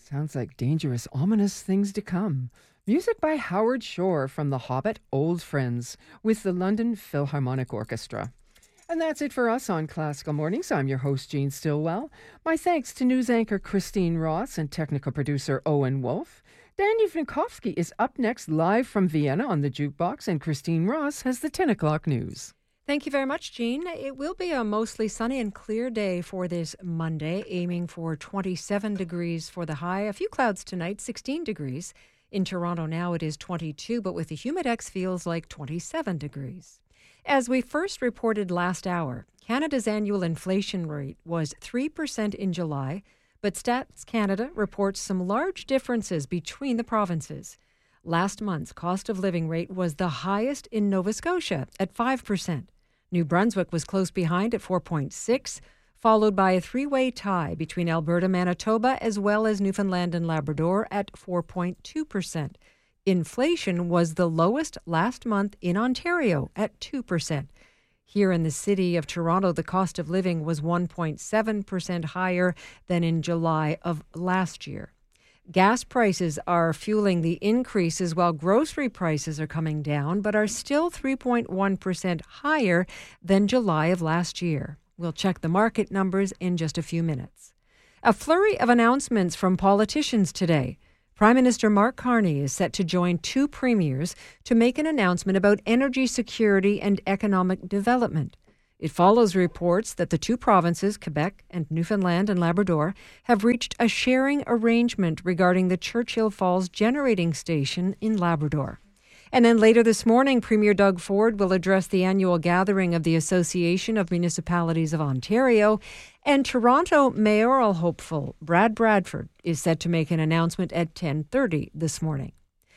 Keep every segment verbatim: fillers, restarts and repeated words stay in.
Sounds like dangerous, ominous things to come. Music by Howard Shore from The Hobbit, Old Friends, with the London Philharmonic Orchestra. And that's it for us on Classical Mornings. I'm your host, Jean Stillwell. My thanks to news anchor Christine Ross and technical producer Owen Wolf. Dan Yevnikovsky is up next live from Vienna on the Jukebox, and Christine Ross has the ten o'clock news. Thank you very much, Jean. It will be a mostly sunny and clear day for this Monday, aiming for twenty-seven degrees for the high. A few clouds tonight, sixteen degrees. In Toronto now it is twenty-two, but with the Humidex feels like twenty-seven degrees. As we first reported last hour, Canada's annual inflation rate was three percent in July, but Stats Canada reports some large differences between the provinces. Last month's cost of living rate was the highest in Nova Scotia at five percent. New Brunswick was close behind at four point six, followed by a three-way tie between Alberta, Manitoba, as well as Newfoundland and Labrador at four point two percent. Inflation was the lowest last month in Ontario at two percent. Here in the city of Toronto, the cost of living was one point seven percent higher than in July of last year. Gas prices are fueling the increases while grocery prices are coming down, but are still three point one percent higher than July of last year. We'll check the market numbers in just a few minutes. A flurry of announcements from politicians today. Prime Minister Mark Carney is set to join two premiers to make an announcement about energy security and economic development. It follows reports that the two provinces, Quebec and Newfoundland and Labrador, have reached a sharing arrangement regarding the Churchill Falls generating station in Labrador. And then later this morning, Premier Doug Ford will address the annual gathering of the Association of Municipalities of Ontario. And Toronto mayoral hopeful Brad Bradford is set to make an announcement at ten thirty this morning.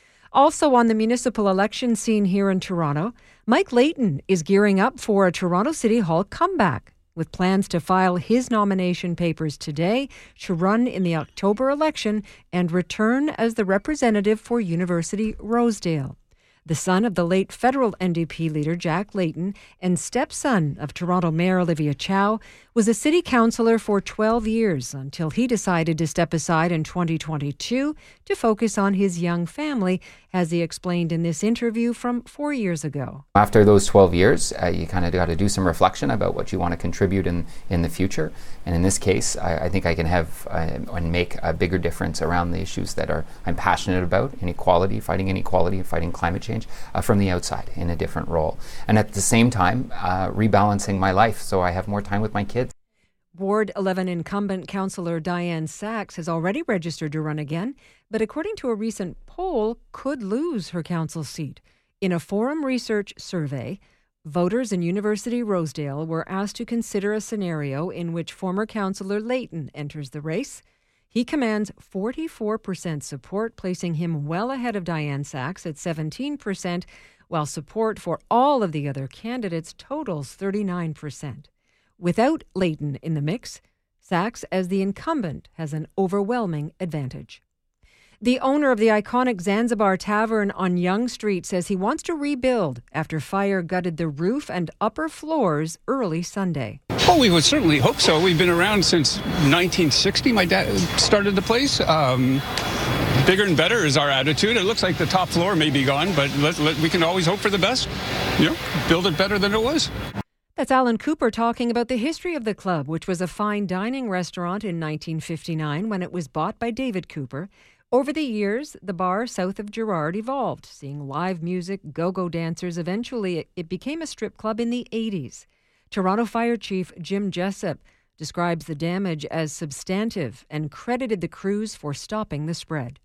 Also on the municipal election scene here in Toronto, Mike Layton is gearing up for a Toronto City Hall comeback, with plans to file his nomination papers today to run in the October election and return as the representative for University Rosedale. The son of the late federal N D P leader Jack Layton and stepson of Toronto Mayor Olivia Chow, was a city councillor for twelve years until he decided to step aside in twenty twenty-two to focus on his young family, as he explained in this interview from four years ago. After those twelve years, uh, you kind of got to do some reflection about what you want to contribute in, in the future. And in this case, I, I think I can have uh, and make a bigger difference around the issues that are I'm passionate about: inequality, fighting inequality, fighting climate change, uh, from the outside in a different role. And at the same time, uh, rebalancing my life so I have more time with my kids. Ward eleven incumbent councillor Diane Sachs has already registered to run again, but according to a recent poll, could lose her council seat. In a Forum Research survey, voters in University Rosedale were asked to consider a scenario in which former councillor Layton enters the race. He commands forty-four percent support, placing him well ahead of Diane Sachs at seventeen percent, while support for all of the other candidates totals thirty-nine percent. Without Layton in the mix, Sachs, as the incumbent, has an overwhelming advantage. The owner of the iconic Zanzibar Tavern on Yonge Street says he wants to rebuild after fire gutted the roof and upper floors early Sunday. Well, we would certainly hope so. We've been around since nineteen sixty. My dad started the place. Um, bigger and better is our attitude. It looks like the top floor may be gone, but let, let, we can always hope for the best. You know, build it better than it was. That's Alan Cooper talking about the history of the club, which was a fine dining restaurant in nineteen fifty-nine when it was bought by David Cooper. Over the years, the bar south of Gerrard evolved, seeing live music, go-go dancers. Eventually, it became a strip club in the eighties. Toronto Fire Chief Jim Jessup describes the damage as substantive and credited the crews for stopping the spread.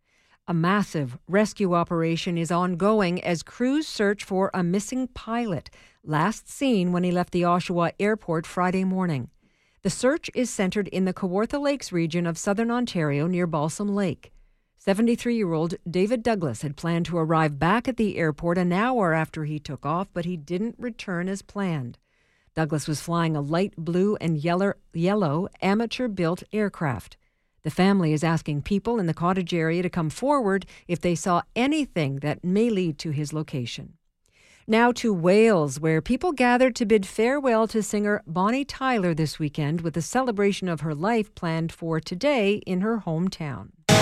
A massive rescue operation is ongoing as crews search for a missing pilot, last seen when he left the Oshawa Airport Friday morning. The search is centered in the Kawartha Lakes region of southern Ontario near Balsam Lake. seventy-three-year-old David Douglas had planned to arrive back at the airport an hour after he took off, but he didn't return as planned. Douglas was flying a light blue and yellow, yellow amateur-built aircraft. The family is asking people in the cottage area to come forward if they saw anything that may lead to his location. Now to Wales, where people gathered to bid farewell to singer Bonnie Tyler this weekend with a celebration of her life planned for today in her hometown.